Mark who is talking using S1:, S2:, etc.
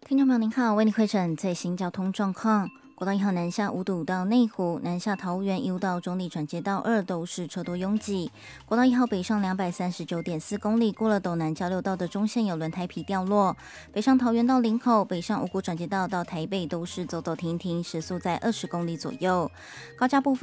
S1: 听众朋友您好，为您汇诊最新交通状况。国道1号南下五堵到内湖，南下桃园1路到中立转接道2都是车多拥挤。国道1号北上239.4公里，过了斗南交流道的中线有轮胎皮掉落。北上桃园到林口，北上五股转接道到台北都是走走停停，时速在20公里左右。高架部分